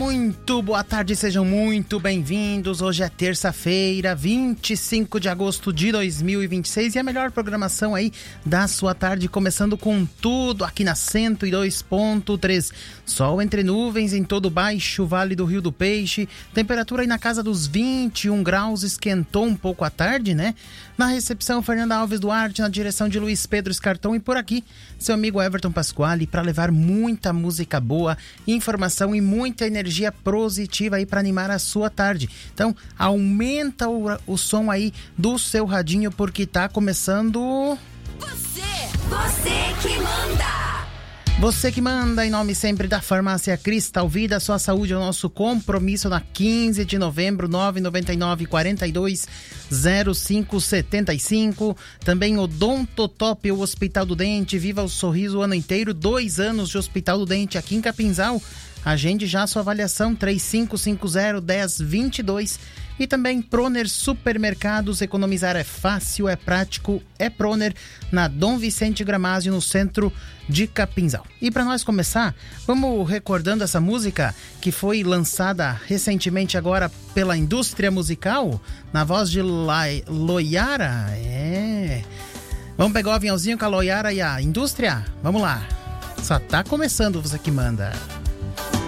Muito boa tarde, sejam muito bem-vindos. Hoje é terça-feira, 25 de agosto de 2026 e a melhor programação aí da sua tarde, começando com tudo aqui na 102.3. Sol entre nuvens em todo o baixo Vale do Rio do Peixe, temperatura aí na casa dos 21 graus, esquentou um pouco à tarde, né? Na recepção, Fernanda Alves Duarte, na direção de Luiz Pedro Escartão e por aqui, seu amigo Everton Pasquale, para levar muita música boa, informação e muita energia positiva aí para animar a sua tarde. Então, aumenta o som aí do seu radinho porque tá começando... Você que manda! Você que manda, em nome sempre da Farmácia Cristal Vida, sua saúde é o nosso compromisso. Na 15 de novembro, 999-42-0575. Também Odontotop, o Hospital do Dente, viva o sorriso o ano inteiro, 2 anos de Hospital do Dente aqui em Capinzal. Agende já sua avaliação, 3550-1022. E também Proner Supermercados, economizar é fácil, é prático, é Proner, na Dom Vicente Gramásio, no centro de Capinzal. E para nós começar, vamos recordando essa música que foi lançada recentemente agora pela indústria musical, na voz de Loiara. Vamos pegar o aviãozinho com a Loiara e a indústria? Vamos lá. Só tá começando, você que manda.